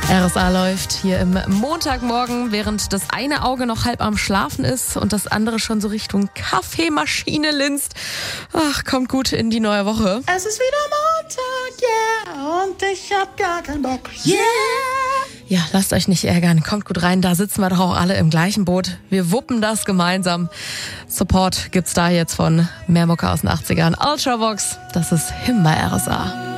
RSA läuft hier im Montagmorgen, während das eine Auge noch halb am Schlafen ist und das andere schon so Richtung Kaffeemaschine linst. Ach, kommt gut in die neue Woche. Es ist wieder Montag, yeah, und ich hab gar keinen Bock, yeah. Ja, lasst euch nicht ärgern, kommt gut rein, da sitzen wir doch auch alle im gleichen Boot. Wir wuppen das gemeinsam. Support gibt's da jetzt von mehr Mucke aus den 80ern. Ultravox, das ist Him bei RSA.